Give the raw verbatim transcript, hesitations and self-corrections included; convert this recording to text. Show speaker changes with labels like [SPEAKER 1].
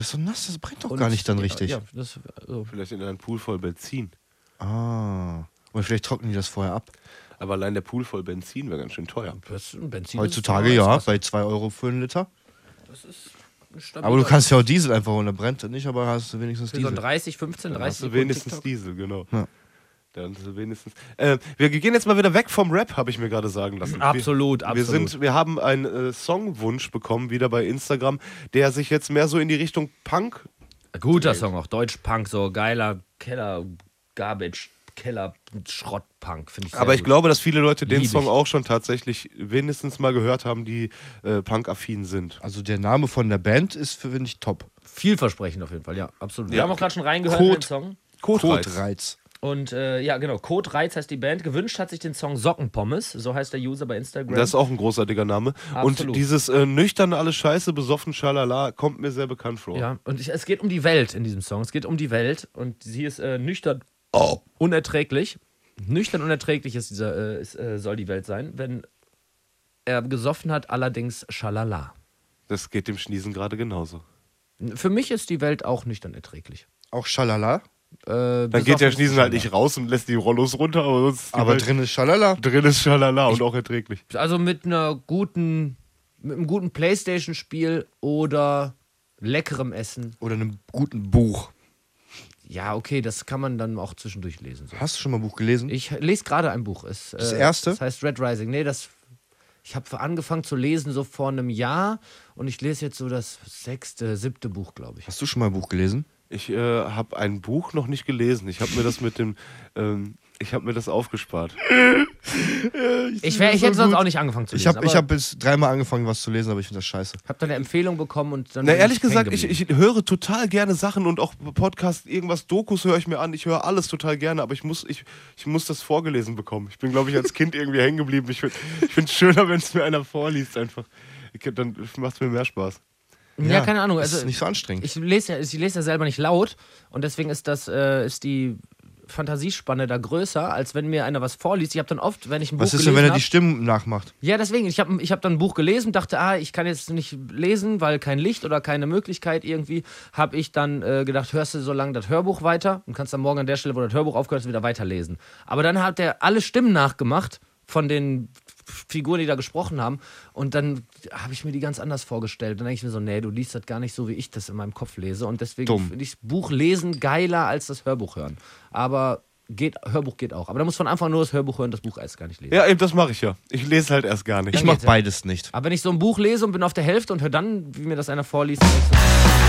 [SPEAKER 1] Das ist so nass, das brennt doch
[SPEAKER 2] Und,
[SPEAKER 1] gar nicht dann richtig.
[SPEAKER 2] Ja, ja, das, also.
[SPEAKER 3] Vielleicht in einem Pool voll Benzin.
[SPEAKER 1] Ah. Oder vielleicht trocknen die das vorher ab.
[SPEAKER 3] Aber allein der Pool voll Benzin wäre ganz schön teuer.
[SPEAKER 2] Das ist ein Benzin,
[SPEAKER 1] Heutzutage
[SPEAKER 2] das ist
[SPEAKER 1] ja,
[SPEAKER 2] Wasser.
[SPEAKER 1] bei zwei Euro für einen Liter.
[SPEAKER 2] Das ist ein stabiler-
[SPEAKER 1] Aber du kannst ja auch Diesel einfach holen, da brennt das nicht, aber hast du wenigstens
[SPEAKER 2] für so
[SPEAKER 1] Diesel.
[SPEAKER 2] dreißig, fünfzehn,
[SPEAKER 3] Dann
[SPEAKER 2] dreißig
[SPEAKER 3] hast du
[SPEAKER 2] Sekunden
[SPEAKER 3] wenigstens
[SPEAKER 2] TikTok.
[SPEAKER 3] Diesel, genau.
[SPEAKER 1] Ja.
[SPEAKER 3] Dann hast du wenigstens. Äh, wir gehen jetzt mal wieder weg vom Rap, habe ich mir gerade sagen lassen.
[SPEAKER 2] Absolut,
[SPEAKER 3] wir,
[SPEAKER 2] absolut.
[SPEAKER 3] Wir, sind, wir haben einen äh, Songwunsch bekommen, wieder bei Instagram, der sich jetzt mehr so in die Richtung Punk.
[SPEAKER 2] Guter Song auch, Deutsch-Punk, so geiler Keller, Garbage, Keller, Schrott-Punk, finde ich sehr
[SPEAKER 3] Aber ich
[SPEAKER 2] gut.
[SPEAKER 3] glaube, dass viele Leute den
[SPEAKER 2] Lieb
[SPEAKER 3] Song
[SPEAKER 2] ich.
[SPEAKER 3] auch schon tatsächlich wenigstens mal gehört haben, die äh, Punk-affin sind.
[SPEAKER 1] Also der Name von der Band ist, finde ich, top.
[SPEAKER 2] Vielversprechend auf jeden Fall, ja, absolut. Wir
[SPEAKER 3] Ja.
[SPEAKER 2] haben auch gerade schon reingehört
[SPEAKER 1] Code.
[SPEAKER 2] in den Song.
[SPEAKER 3] Kotreiz.
[SPEAKER 1] Kotreiz.
[SPEAKER 2] Und äh, ja, genau, Code Reiz heißt die Band. Gewünscht hat sich den Song Sockenpommes, so heißt der User bei Instagram.
[SPEAKER 3] Das ist auch ein großartiger Name.
[SPEAKER 2] Absolut.
[SPEAKER 3] Und dieses äh, nüchterne, alles scheiße, besoffen, schalala, kommt mir sehr bekannt vor.
[SPEAKER 2] Ja, und ich, es geht um die Welt in diesem Song. Es geht um die Welt und sie ist äh, nüchtern unerträglich. Nüchtern unerträglich ist dieser, äh, ist, äh, soll die Welt sein, wenn er gesoffen hat, allerdings schalala.
[SPEAKER 3] Das geht dem Schniesen gerade genauso.
[SPEAKER 2] Für mich ist die Welt auch nüchtern erträglich.
[SPEAKER 1] Auch Schalala.
[SPEAKER 2] Äh,
[SPEAKER 3] Dann geht der Schniesen halt nicht raus und lässt die Rollos runter, aber, sonst ist die
[SPEAKER 1] Aber
[SPEAKER 3] Welt-
[SPEAKER 1] drin ist Schalala.
[SPEAKER 3] drin ist schalala und auch erträglich.
[SPEAKER 2] Also mit einer guten, mit einem guten Playstation-Spiel oder leckerem Essen.
[SPEAKER 1] Oder einem guten Buch.
[SPEAKER 2] Ja, okay, das kann man dann auch zwischendurch lesen. So.
[SPEAKER 1] Hast du schon mal ein Buch gelesen?
[SPEAKER 2] Ich lese gerade ein Buch. Es,
[SPEAKER 1] Das
[SPEAKER 2] äh,
[SPEAKER 1] erste?
[SPEAKER 2] Das heißt Red Rising. Nee, das. Ich habe angefangen zu lesen so vor einem Jahr und ich lese jetzt so das sechste, siebte Buch, glaube ich.
[SPEAKER 1] Hast du schon mal ein Buch gelesen?
[SPEAKER 3] Ich äh, habe ein Buch noch nicht gelesen. Ich habe mir das mit dem, ähm, ich habe mir das aufgespart.
[SPEAKER 2] Ich, wär, ich hätte sonst auch nicht angefangen zu lesen.
[SPEAKER 1] Ich habe ich
[SPEAKER 2] aber
[SPEAKER 1] hab jetzt dreimal angefangen, was zu lesen, aber ich finde das scheiße.
[SPEAKER 2] hab dann eine Empfehlung bekommen und dann.
[SPEAKER 3] Na,
[SPEAKER 2] bin
[SPEAKER 3] ehrlich
[SPEAKER 2] ich hängen
[SPEAKER 3] gesagt, ich,
[SPEAKER 2] geblieben.
[SPEAKER 3] ich höre total gerne Sachen und auch Podcasts, irgendwas, Dokus höre ich mir an. Ich höre alles total gerne, aber ich muss, ich, ich muss das vorgelesen bekommen. Ich bin, glaube ich, als Kind irgendwie hängen geblieben. Ich finde es schöner, wenn es mir einer vorliest einfach. Ich, dann macht es mir mehr Spaß.
[SPEAKER 2] Ja, keine Ahnung.
[SPEAKER 1] Das
[SPEAKER 2] Also,
[SPEAKER 1] ist nicht so anstrengend.
[SPEAKER 2] ich lese ja, ich lese ja selber nicht laut und deswegen ist das äh, ist die Fantasiespanne da größer, als wenn mir einer was vorliest. Ich habe dann oft, wenn ich ein Buch
[SPEAKER 1] Was ist
[SPEAKER 2] gelesen
[SPEAKER 1] denn, wenn er
[SPEAKER 2] hab,
[SPEAKER 1] die Stimmen nachmacht?
[SPEAKER 2] ja, deswegen, ich habe ich hab dann ein Buch gelesen, dachte, ah, ich kann jetzt nicht lesen, weil kein Licht oder keine Möglichkeit irgendwie, habe ich dann äh, gedacht, hörst du so lange das Hörbuch weiter und kannst dann morgen an der Stelle, wo das Hörbuch aufgehört ist, wieder weiterlesen. Aber dann hat er alle Stimmen nachgemacht von den Figuren, die da gesprochen haben und dann habe ich mir die ganz anders vorgestellt. Dann denke ich mir so, nee, du liest das gar nicht so, wie ich das in meinem Kopf lese und deswegen
[SPEAKER 1] Dumm.
[SPEAKER 2] finde ich das Buch lesen geiler als das Hörbuch hören. Aber geht, Hörbuch geht auch. Aber da muss von Anfang an nur das Hörbuch hören, das Buch erst gar nicht lesen.
[SPEAKER 3] Ja, eben, das mache ich ja. Ich lese halt erst gar nicht.
[SPEAKER 1] Ich
[SPEAKER 2] Dann
[SPEAKER 1] mach
[SPEAKER 2] geht's ja.
[SPEAKER 1] beides nicht.
[SPEAKER 2] Aber wenn ich so ein Buch lese und bin auf der Hälfte und höre dann, wie mir das einer vorliest, dann denk ich so,